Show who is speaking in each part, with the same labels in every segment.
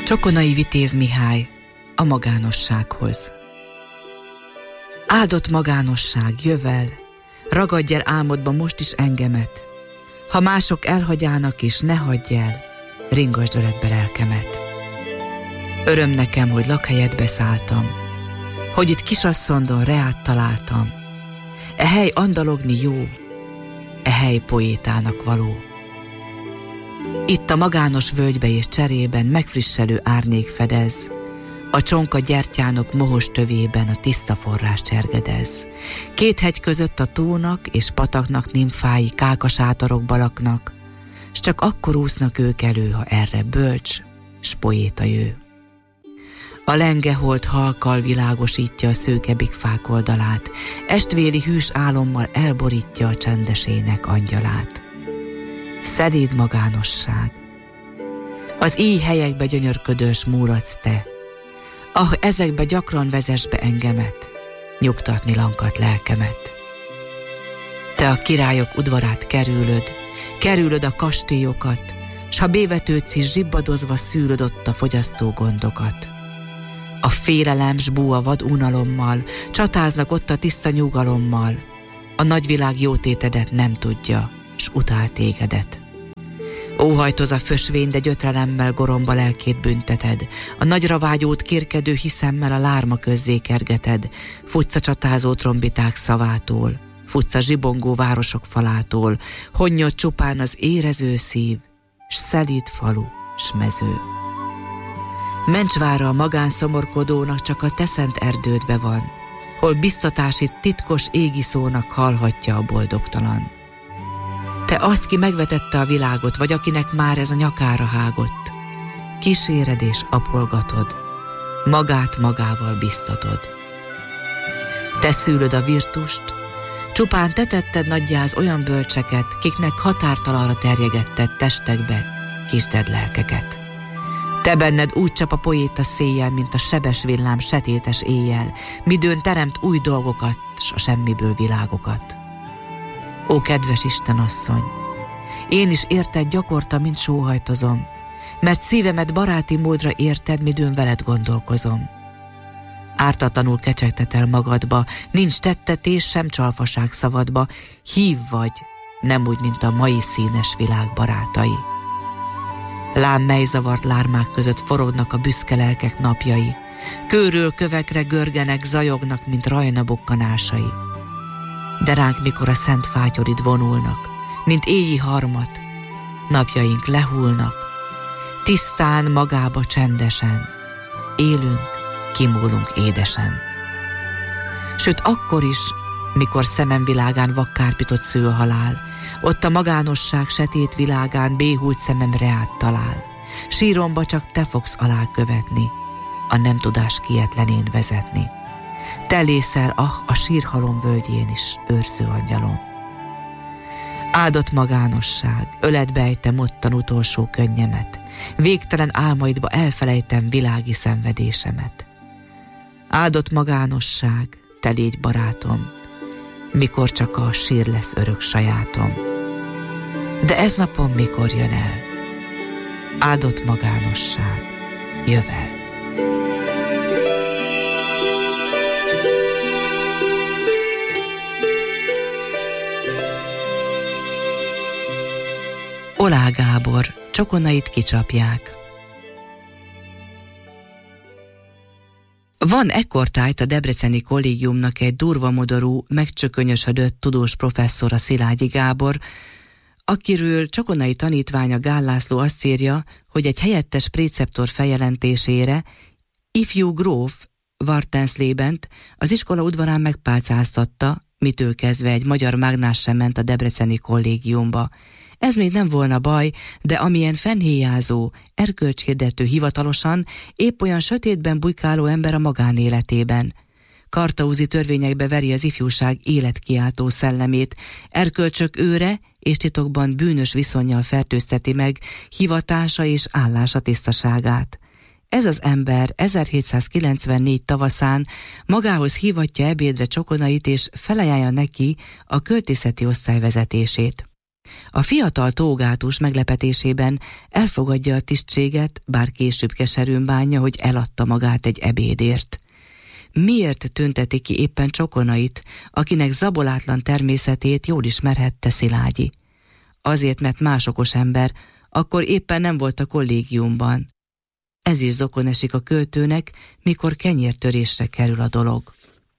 Speaker 1: Csokonai Vitéz Mihály a magánossághoz. Áldott magánosság, jövel, ragadj el álmodba most is engemet. Ha mások elhagyának is, ne hagyj el, ringasd öletbe lelkemet. Öröm nekem, hogy lakhelyedbe szálltam, hogy itt Kisasszondon reát találtam. E hely andalogni jó, e hely poétának való. Itt a magános völgybe és cserében megfrisselő árnyék fedez, a csonka gyertyánok mohos tövében a tiszta forrás csergedez. Két hegy között a tónak és pataknak nimfái kákasátorokba laknak, s csak akkor úsznak ők elő, ha erre bölcs, s poéta jő. A lengeholt halkkal világosítja a szőkebik fák oldalát, estvéli hűs álommal elborítja a csendesének angyalát. Szelíd magánosság, az íj helyekbe gyönyörködős múradsz te, ezekbe gyakran vezess be engemet, nyugtatni lankadt lelkemet. Te a királyok udvarát kerülöd a kastélyokat, s ha bévetődsz is zsibbadozva szűröd ott a fogyasztó gondokat. A félelem s bú a vad unalommal csatáznak ott a tiszta nyugalommal, a nagyvilág jótétedet nem tudja, s utál tégedet. Óhajtoz a fösvény, de gyötrelemmel goromba lelkét bünteted, a nagyra vágyót kérkedő hiszemmel a lárma közzé kergeted, futsz a csatázó trombiták szavától, futsz a zsibongó városok falától, honnyod csupán az érező szív, s szelíd falu, s mező. Mencsvára a magánszomorkodónak csak a te szent erdődbe van, hol biztatási titkos égi szónak hallhatja a boldogtalan. Te azt, ki megvetette a világot, vagy akinek már ez a nyakára hágott, kíséred és apolgatod, magát magával biztatod. Te szűröd a virtust, csupán te tetted nagyjáz olyan bölcseket, kiknek határtalanra terjegetted testekbe kisded lelkeket. Te benned úgy csap a poéta széjjel, mint a sebes villám setétes éjjel, midőn teremt új dolgokat, s a semmiből világokat. Ó, kedves Istenasszony, én is érted gyakorta, mint sóhajtozom, mert szívemet baráti módra érted, midőn veled gondolkozom. Ártatlanul kecsegtetel magadba, nincs tettetés sem csalfaság szavadba, hív vagy, nem úgy, mint a mai színes világ barátai. Lám mely zavart lármák között forognak a büszke lelkek napjai, kőről kövekre görgenek, zajognak, mint rajna bukkanásai. De ránk mikor a szent fátyorid vonulnak, mint éji harmat, napjaink lehulnak, tisztán magába csendesen, élünk, kimúlunk édesen. Sőt akkor is, mikor szemem világán vakkárpitot sző a halál, ott a magánosság setét világán béhult szemem reát talál, síromba csak te fogsz alákövetni, a nem tudás kietlenén vezetni. Te lészel, a sírhalom völgyén is, őrző angyalom. Áldott magánosság, öletbe ejtem ottan utolsó könnyemet, végtelen álmaidba elfelejtem világi szenvedésemet. Áldott magánosság, te légy barátom, mikor csak a sír lesz örök sajátom. De ez napom mikor jön el? Áldott magánosság, jövel. Olá Gábor, Csokonait kicsapják. Van ekkortájt a Debreceni Kollégiumnak egy durvamodorú, megcsökönyösödött tudós professzora, Szilágyi Gábor, akiről Csokonai tanítványa Gál László azt írja, hogy egy helyettes préceptor feljelentésére ifjú gróf Wartenslebent az iskola udvarán megpálcáztatta, mitől kezdve egy magyar mágnás sem ment a Debreceni Kollégiumba. Ez még nem volna baj, de amilyen fennhéjázó, erkölcshirdető hivatalosan, épp olyan sötétben bujkáló ember a magánéletében. Kartauzi törvényekbe veri az ifjúság életkiáltó szellemét, erkölcsök őre és titokban bűnös viszonnyal fertőzteti meg hivatása és állása tisztaságát. Ez az ember 1794 tavaszán magához hívatja ebédre Csokonait és felajánlja neki a költészeti osztály vezetését. A fiatal tógátus meglepetésében elfogadja a tisztséget, bár később keserűn bánja, hogy eladta magát egy ebédért. Miért tünteti ki éppen Csokonait, akinek zabolátlan természetét jól ismerhette Szilágyi? Azért, mert más okos ember, akkor éppen nem volt a kollégiumban. Ez is zokon esik a költőnek, mikor kenyértörésre kerül a dolog.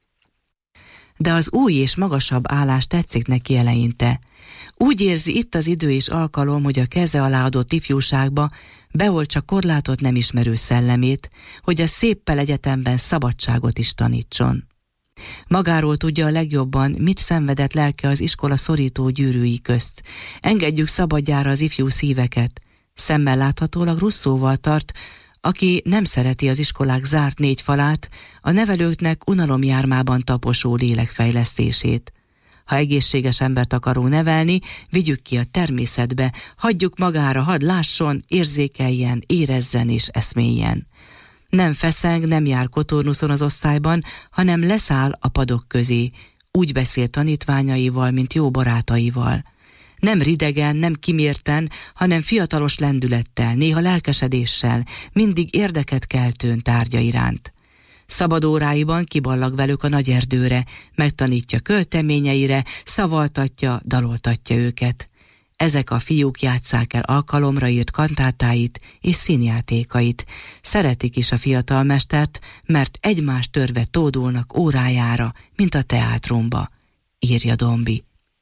Speaker 1: De az új és magasabb állás tetszik neki eleinte. Úgy érzi, itt az idő és alkalom, hogy a keze alá adott ifjúságba beoltsa korlátot nem ismerő szellemét, hogy a Széppel Egyetemben szabadságot is tanítson. Magáról tudja a legjobban, mit szenvedett lelke az iskola szorító gyűrűi közt. Engedjük szabadjára az ifjú szíveket. Szemmel láthatólag Rousseauval tart, aki nem szereti az iskolák zárt 4 falát, a nevelőknek unalomjármában taposó lélekfejlesztését. Ha egészséges embert akarunk nevelni, vigyük ki a természetbe, hagyjuk magára, hadd lásson, érzékeljen, érezzen és eszméljen. Nem feszeng, nem jár kotornuszon az osztályban, hanem leszáll a padok közé, úgy beszél tanítványaival, mint jó barátaival. Nem ridegen, nem kimérten, hanem fiatalos lendülettel, néha lelkesedéssel, mindig érdeket keltőn tárgya iránt. Szabad óráiban kiballag velük a nagy erdőre, megtanítja költeményeire, szavaltatja, daloltatja őket. Ezek a fiúk játsszák el alkalomra írt kantátáit és színjátékait. Szeretik is a fiatal mestert, mert egymást törve tódulnak órájára, mint a teátrumba, írja Dombey.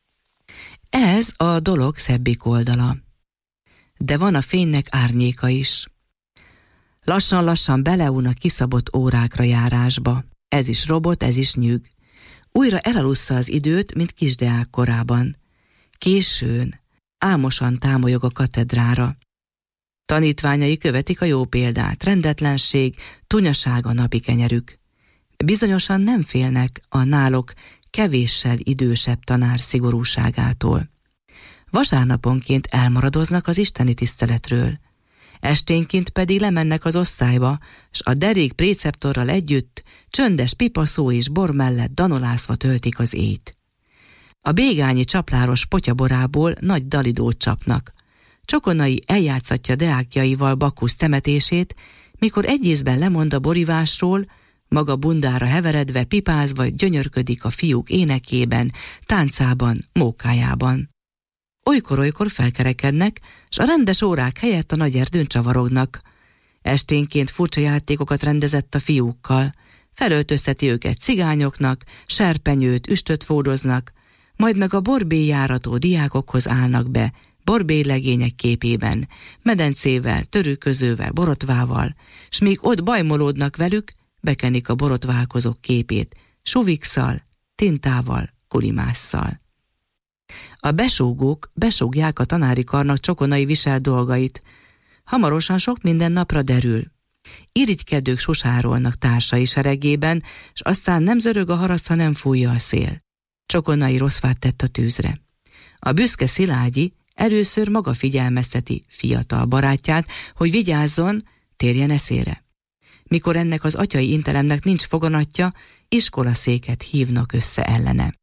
Speaker 1: Ez a dolog szebbik oldala. De van a fénynek árnyéka is. Lassan-lassan beleún a kiszabott órákra járásba. Ez is robot, ez is nyüg. Újra elalussza az időt, mint kisdeák korában. Későn, álmosan támolyog a katedrára. Tanítványai követik a jó példát, rendetlenség, tunyaság a napi kenyerük. Bizonyosan nem félnek a náluk kevéssel idősebb tanár szigorúságától. Vasárnaponként elmaradoznak az isteni tiszteletről. Esténként pedig lemennek az osztályba, s a derék préceptorral együtt csöndes pipaszó és bor mellett danolászva töltik az éjt. A bégányi csapláros potyaborából nagy dalidót csapnak. Csokonai eljátszatja deákjaival Bakkusz temetését, mikor egy észben lemond a borivásról, maga bundára heveredve, pipázva gyönyörködik a fiúk énekében, táncában, mókájában. Olykor-olykor felkerekednek, s a rendes órák helyett a nagy erdőn csavarognak. Esténként furcsa játékokat rendezett a fiúkkal. Felöltözteti őket cigányoknak, serpenyőt, üstöt fódoznak, majd meg a borbélyjárató diákokhoz állnak be, borbélylegények képében, medencével, törőközővel, borotvával, s míg ott bajmolódnak velük, bekenik a borotválkozók képét, suvikszal, tintával, kulimásszal. A besúgók besúgják a tanári karnak Csokonai visel dolgait. Hamarosan sok minden napra derül. Irigykedők susárolnak társai seregében, s aztán nem zörög a haraszt, ha nem fújja a szél. Csokonai rossz fát tett a tűzre. A büszke Szilágyi először maga figyelmezteti fiatal barátját, hogy vigyázzon, térjen eszére. Mikor ennek az atyai intelemnek nincs foganatja, iskolaszéket hívnak össze ellene.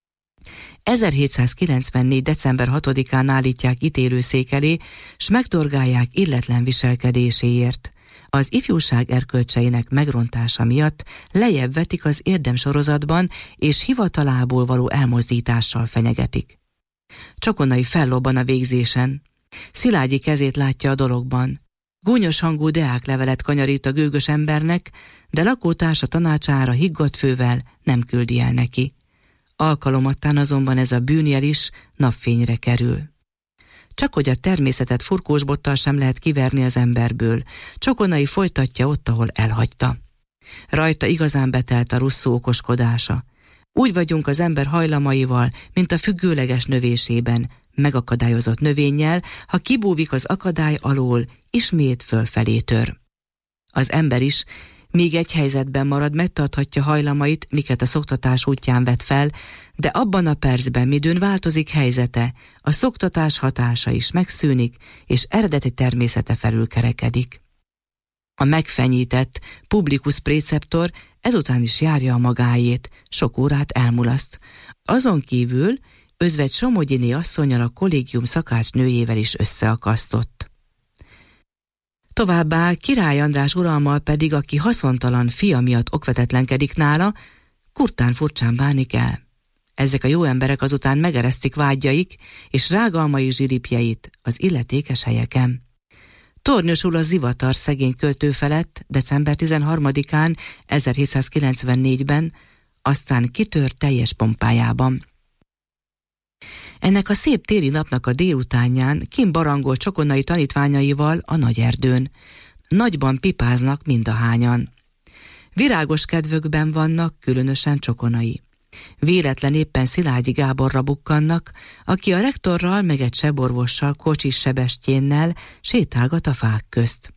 Speaker 1: 1794. december 6-án állítják ítélőszék elé, s megdorgálják illetlen viselkedéséért. Az ifjúság erkölcseinek megrontása miatt lejjebb vetik az érdemsorozatban, és hivatalából való elmozdítással fenyegetik. Csokonai fellobban a végzésen. Szilágyi kezét látja a dologban. Gúnyos hangú deáklevelet kanyarít a gőgös embernek, de lakótársa tanácsára higgadt fővel nem küldi el neki. Alkalomattán azonban ez a bűnjel is napfényre kerül. Csak hogy a természetet furkósbottal sem lehet kiverni az emberből, Csokonai folytatja ott, ahol elhagyta. Rajta igazán betelt a Rousseau okoskodása. Úgy vagyunk az ember hajlamaival, mint a függőleges növésében, megakadályozott növényjel, ha kibúvik az akadály alól, ismét fölfelé tör. Az ember is, míg egy helyzetben marad, megtarthatja hajlamait, miket a szoktatás útján vet fel, de abban a percben, midőn változik helyzete, a szoktatás hatása is megszűnik, és eredeti természete felül kerekedik. A megfenyített publicus préceptor ezután is járja a magáét, sok órát elmulaszt. Azon kívül özvegy Somogyiné asszonnyal, a kollégium szakácsnőjével is összeakasztott. Továbbá Király András uralmal pedig, aki haszontalan fia miatt okvetetlenkedik nála, kurtán furcsán bánik el. Ezek a jó emberek azután megeresztik vágyjaik és rágalmai zsilipjeit az illetékes helyeken. Tornyosul a zivatar szegény költő felett december 13-án 1794-ben, aztán kitör teljes pompájában. Ennek a szép téli napnak a délutánján kint barangol Csokonai tanítványaival a Nagyerdőn. Nagyban pipáznak mindahányan. Virágos kedvükben vannak, különösen Csokonai. Véletlen éppen Szilágyi Gáborra bukkannak, aki a rektorral meg egy seborvossal, Kocsis Sebestyénnel sétálgat a fák közt.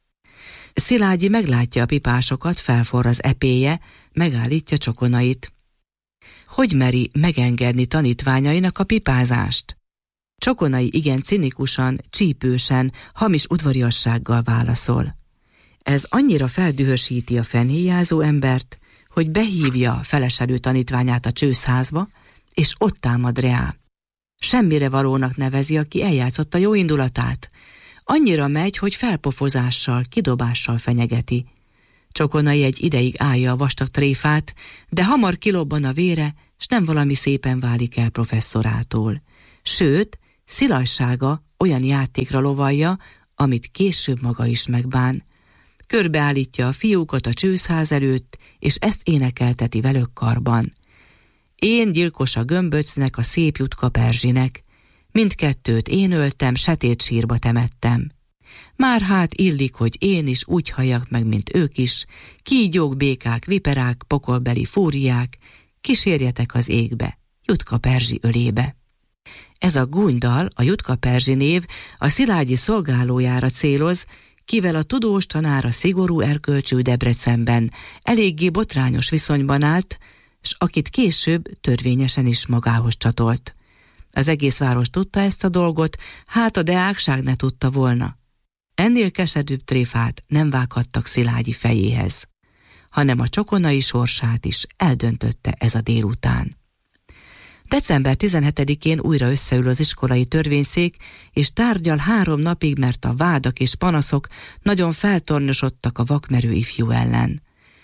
Speaker 1: Szilágyi meglátja a pipásokat, felforr az epéje, megállítja Csokonait. Hogy meri megengedni tanítványainak a pipázást? Csokonai igen cinikusan, csípősen, hamis udvariassággal válaszol. Ez annyira feldühösíti a fennhéjázó embert, hogy behívja feleselő tanítványát a csőszházba, és ott támad reá. Semmire valónak nevezi, aki eljátszotta jó indulatát. Annyira megy, hogy felpofozással, kidobással fenyegeti. Csokonai egy ideig állja a vastag tréfát, de hamar kilobban a vére, s nem valami szépen válik el professzorától. Sőt, szilajsága olyan játékra lovalja, amit később maga is megbán. Körbeállítja a fiúkat a csőszház előtt, és ezt énekelteti velük karban. Én gyilkos a gömböcnek, a szép Jutka Perzsinek. Mindkettőt én öltem, setét sírba temettem. Már hát illik, hogy én is úgy halljak meg, mint ők is, kígyók, békák, viperák, pokolbeli fúriák, kísérjetek az égbe, Jutka Perzsi ölébe. Ez a gúnydal, a Jutka Perzsi név a Szilágyi szolgálójára céloz, kivel a tudós tanár a szigorú erkölcsű Debrecenben eléggé botrányos viszonyban állt, s akit később törvényesen is magához csatolt. Az egész város tudta ezt a dolgot, hát a deákság ne tudta volna. Ennél keserűbb tréfát nem vághattak Szilágyi fejéhez, hanem a Csokonai sorsát is eldöntötte ez a délután. December 17-én újra összeül az iskolai törvényszék, és tárgyal 3 napig, mert a vádak és panaszok nagyon feltornyosodtak a vakmerő ifjú ellen.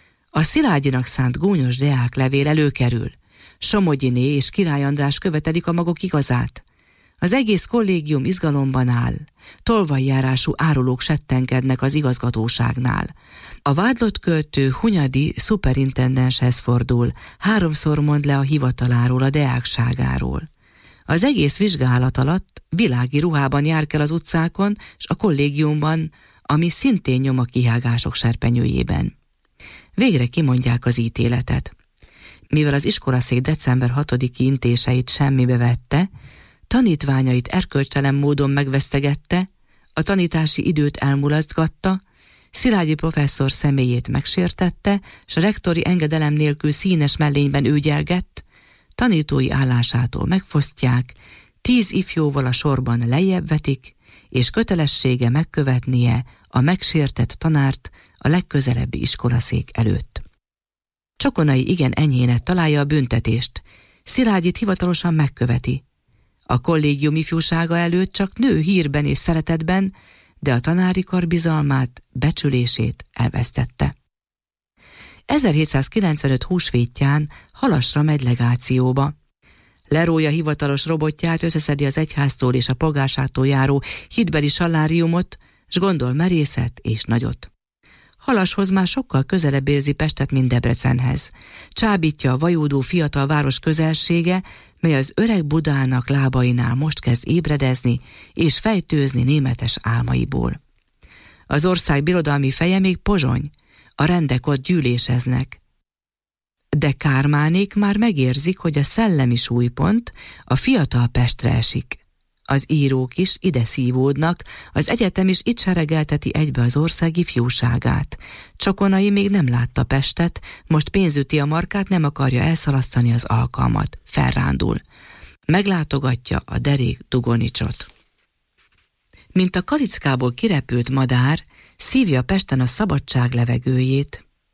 Speaker 1: A Szilágyinak szánt gúnyos deák levél előkerül. Somogyiné és Király András követelik a maguk igazát. Az egész kollégium izgalomban áll. Tolvajjárású árulók settenkednek az igazgatóságnál. A vádlott költő Hunyadi szuperintendenshez fordul, 3-szor mond le a hivataláról, a deákságáról. Az egész vizsgálat alatt világi ruhában járkál az utcákon, s a kollégiumban, ami szintén nyom a kihágások serpenyőjében. Végre kimondják az ítéletet. Mivel az iskolaszék december 6-i intéseit semmibe vette, tanítványait erkölcstelen módon megvesztegette, a tanítási időt elmulasztgatta, Szilágyi professzor személyét megsértette, s a rektori engedelem nélkül színes mellényben ügyelgett, tanítói állásától megfosztják, 10 ifjóval a sorban lejjebb vetik, és kötelessége megkövetnie a megsértett tanárt a legközelebbi iskolaszék előtt. Csokonai igen enyhének találja a büntetést, Szilágyit hivatalosan megköveti. A kollégium ifjúsága előtt csak nő hírben és szeretetben, de a tanári kar bizalmát, becsülését elvesztette. 1795 húsvétján Halasra megy legációba. Lerója hivatalos robotját, összeszedi az egyháztól és a polgárságtól járó hitbeli saláriumot, s gondol merészet és nagyot. Halashoz már sokkal közelebb érzi Pestet, mint Debrecenhez. Csábítja a vajúdó fiatal város közelsége, mely az öreg Budának lábainál most kezd ébredezni és fejtőzni németes álmaiból. Az ország birodalmi feje még Pozsony, a rendek ott gyűléseznek. De Kármánék már megérzik, hogy a szellemi súlypont a fiatal Pestre esik. Az írók is ide szívódnak, az egyetem is itt seregelteti egybe az ország ifjúságát. Csokonai még nem látta Pestet, most pénzüti a markát, nem akarja elszalasztani az alkalmat, felrándul. Meglátogatja a derék Dugonicsot. Mint a kalickából kirepült madár, szívja Pesten a szabadság levegőjét.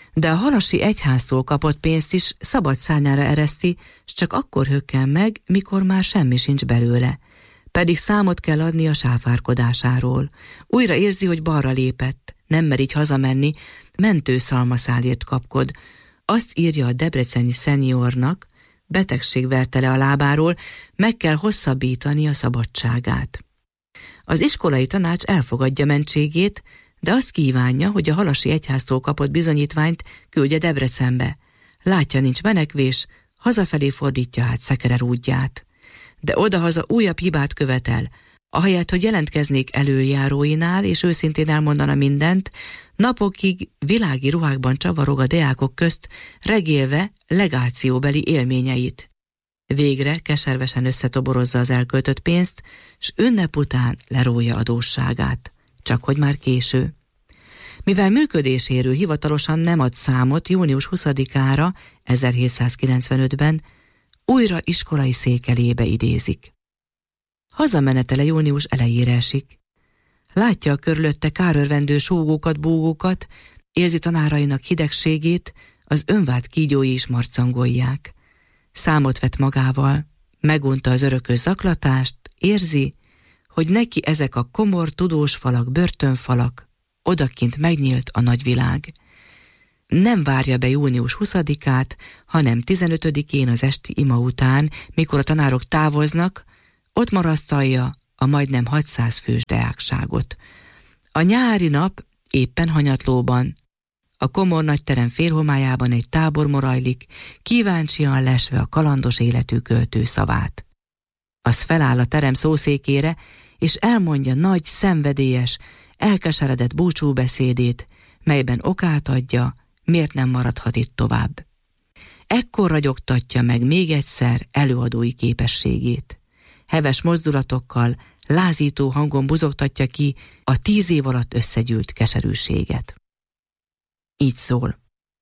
Speaker 1: De a halasi egyháztól kapott pénzt is szabad szárnyára ereszti, s csak akkor hökken meg, mikor már semmi sincs belőle. Pedig számot kell adni a sáfárkodásáról. Újra érzi, hogy balra lépett, nem mer így hazamenni, mentőszalmaszálért kapkod. Azt írja a debreceni szeniornak, betegség verte le a lábáról, meg kell hosszabbítani a szabadságát. Az iskolai tanács elfogadja mentségét, de azt kívánja, hogy a halasi egyháztól kapott bizonyítványt küldje Debrecenbe. Látja, nincs menekvés, hazafelé fordítja át Szekerer útját. De odahaza újabb hibát követel. Ahelyett, hogy jelentkeznék előjáróinál, és őszintén elmondana mindent, napokig világi ruhákban csavarog a diákok közt, regélve legációbeli élményeit. Végre keservesen összetoborozza az elköltött pénzt, s ünnep után lerója adósságát. Csak hogy már késő. Mivel működéséről hivatalosan nem ad számot, június 20-ára, 1795-ben újra iskolai székelébe idézik. Hazamenetele június elejére esik. Látja a körülötte kárörvendő sógókat, búgókat, érzi tanárainak hidegségét, az önvált kígyói is marcangolják. Számot vett magával, megunta az örökös zaklatást, érzi, hogy neki ezek a komor, tudós falak, börtönfalak, odakint megnyílt a nagyvilág. Nem várja be június 20-át, hanem 15-én az esti ima után, mikor a tanárok távoznak, ott marasztalja a majdnem 600 fős deákságot. A nyári nap éppen hanyatlóban, a komor nagyterem félhomályában egy tábor morajlik, kíváncsian lesve a kalandos életű költő szavát. Az feláll a terem szószékére, és elmondja nagy, szenvedélyes, elkeseredett búcsúbeszédét, melyben okát adja, miért nem maradhat itt tovább. Ekkor ragyogtatja meg még egyszer előadói képességét. Heves mozdulatokkal, lázító hangon buzogtatja ki a 10 év alatt összegyűlt keserűséget. Így szól.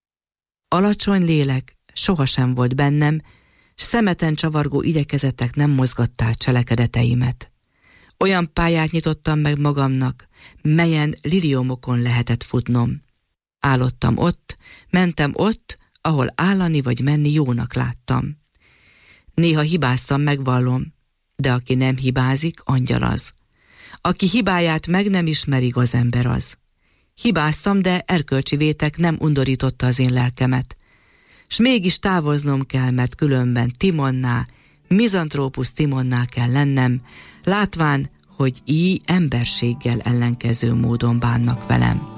Speaker 1: Alacsony lélek sohasem volt bennem, s szemeten csavargó igyekezetek nem mozgatták cselekedeteimet. Olyan pályát nyitottam meg magamnak, melyen liliomokon lehetett futnom. Állottam ott, mentem ott, ahol állani vagy menni jónak láttam. Néha hibáztam, megvallom, de aki nem hibázik, angyal az. Aki hibáját meg nem ismeri, az ember az. Hibáztam, de erkölcsi vétek nem undorította az én lelkemet. S mégis távoznom kell, mert különben Timonná, Mizantrópusz Timonná kell lennem, látván, hogy így emberséggel ellenkező módon bánnak velem.